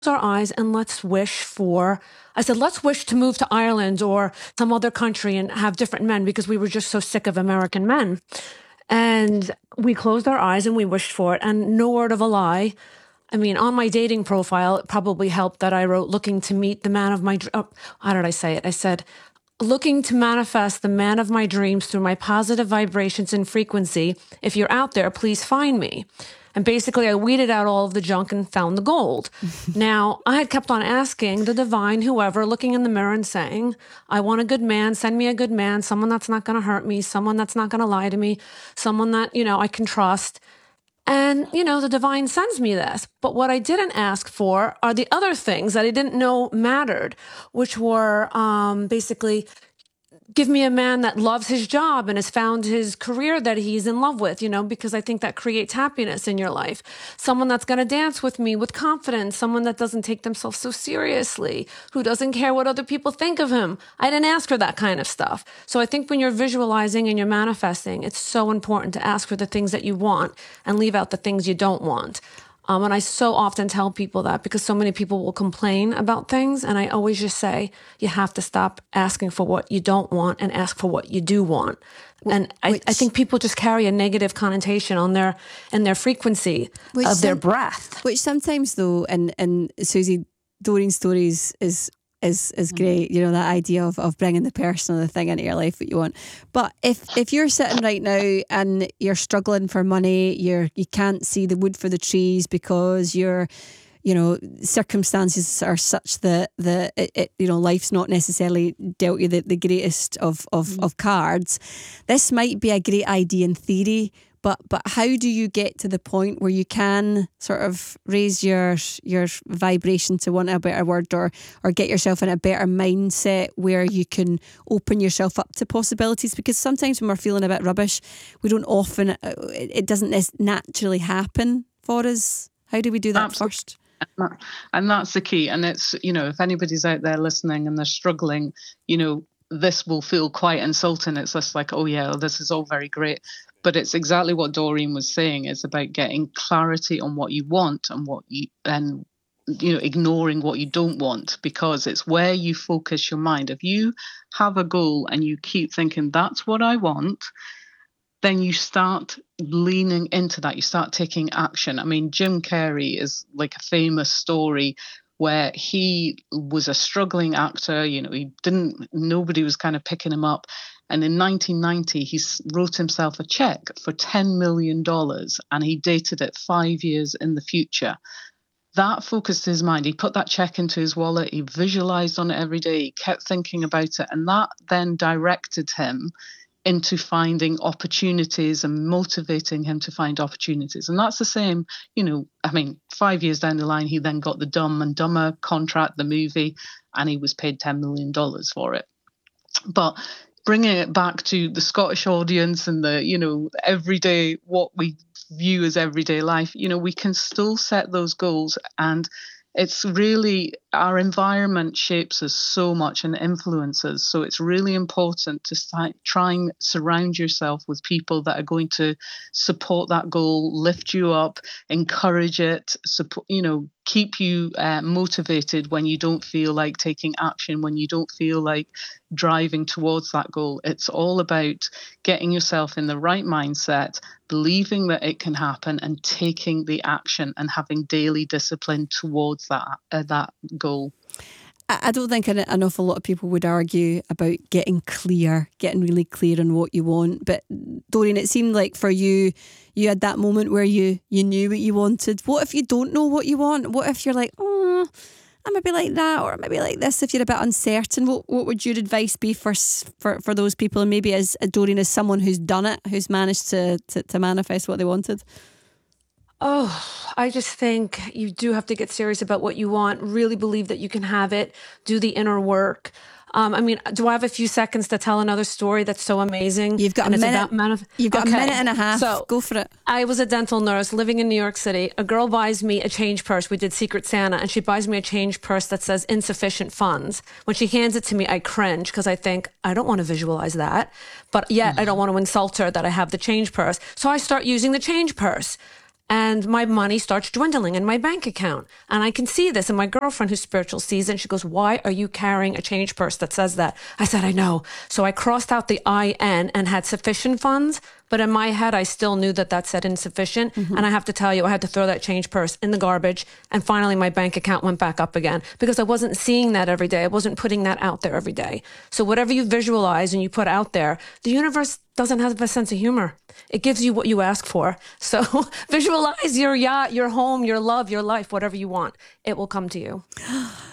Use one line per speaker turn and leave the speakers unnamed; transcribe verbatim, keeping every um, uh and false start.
our eyes and let's wish for, I said, let's wish to move to Ireland or some other country and have different men because we were just so sick of American men. And we closed our eyes and we wished for it. And no word of a lie. I mean, on my dating profile, it probably helped that I wrote looking to meet the man of my, oh, how did I say it? I said, looking to manifest the man of my dreams through my positive vibrations and frequency. If you're out there, please find me. And basically, I weeded out all of the junk and found the gold. Now, I had kept on asking the divine, whoever, looking in the mirror and saying, I want a good man, send me a good man, someone that's not going to hurt me, someone that's not going to lie to me, someone that, you know, I can trust. And, you know, the divine sends me this. But what I didn't ask for are the other things that I didn't know mattered, which were um, basically give me a man that loves his job and has found his career that he's in love with, you know, because I think that creates happiness in your life. Someone that's going to dance with me with confidence, someone that doesn't take themselves so seriously, who doesn't care what other people think of him. I didn't ask for that kind of stuff. So I think when you're visualizing and you're manifesting, it's so important to ask for the things that you want and leave out the things you don't want. Um, and I so often tell people that because so many people will complain about things. And I always just say, you have to stop asking for what you don't want and ask for what you do want. And I, which, I think people just carry a negative connotation on their and their frequency of some, their breath.
Which sometimes though, and, and Susie, Doreen Stories is is is great, you know, that idea of, of bringing the person or the thing into your life that you want. But if if you're sitting right now and you're struggling for money, you're you can't see the wood for the trees because you're, you know, circumstances are such that the it, it, you know, life's not necessarily dealt you the, the greatest of of, mm. of cards. This might be a great idea in theory. But but how do you get to the point where you can sort of raise your your vibration, to want a better word, or or get yourself in a better mindset where you can open yourself up to possibilities? Because sometimes when we're feeling a bit rubbish, we don't often, it doesn't naturally happen for us. How do we do that Absolutely. first?
And that's the key. And it's, you know, if anybody's out there listening and they're struggling, you know, this will feel quite insulting. It's just like, oh yeah, this is all very great. But it's exactly what Doreen was saying. It's about getting clarity on what you want and what you, and, you know, ignoring what you don't want, because it's where you focus your mind. If you have a goal and you keep thinking, that's what I want, then you start leaning into that. You start taking action. I mean, Jim Carrey is like a famous story where he was a struggling actor. You know, he didn't, nobody was kind of picking him up. And in nineteen ninety, he wrote himself a check for ten million dollars and he dated it five years in the future. That focused his mind. He put that check into his wallet. He visualized on it every day. He kept thinking about it. And that then directed him into finding opportunities and motivating him to find opportunities. And that's the same, you know, I mean, five years down the line, he then got the Dumb and Dumber contract, the movie, and he was paid ten million dollars for it. But bringing it back to the Scottish audience and the, you know, everyday, what we view as everyday life, you know, we can still set those goals. And it's really, our environment shapes us so much and influences. So it's really important to start, try and surround yourself with people that are going to support that goal, lift you up, encourage it, support, you know, keep you uh, motivated when you don't feel like taking action, when you don't feel like driving towards that goal. It's all about getting yourself in the right mindset, believing that it can happen, and taking the action and having daily discipline towards that uh, that goal.
I don't think an, an awful lot of people would argue about getting clear, getting really clear on what you want. But Doreen, it seemed like for you, you had that moment where you, you knew what you wanted. What if you don't know what you want? What if you're like, oh, I might be like that, or I might be like this? If you're a bit uncertain, what what would your advice be for for, for those people? And maybe as Doreen, as someone who's done it, who's managed to, to, to manifest what they wanted?
Oh, I just think you do have to get serious about what you want, really believe that you can have it, do the inner work. Um, I mean, do I have a few seconds to tell another story that's so amazing?
You've got
and
a
it's
minute.
About manif-
You've got
okay.
a minute and a half.
So,
go for it.
I was a dental nurse living in New York City. A girl buys me a change purse. We did Secret Santa, and she buys me a change purse that says insufficient funds. When she hands it to me, I cringe because I think, I don't want to visualize that. But yet, mm-hmm. I don't want to insult her that I have the change purse. So I start using the change purse. and my money starts dwindling in my bank account. And I can see this. And my girlfriend, who's spiritual, sees it. And she goes, why are you carrying a change purse that says that? I said, I know. So I crossed out the I N and had sufficient funds. But in my head, I still knew that that said insufficient. Mm-hmm. And I have to tell you, I had to throw that change purse in the garbage. And finally, my bank account went back up again because I wasn't seeing that every day. I wasn't putting that out there every day. So whatever you visualize and you put out there, the universe doesn't have a sense of humor. It gives you what you ask for. So visualize your yacht, your home, your love, your life, whatever you want. It will come to you.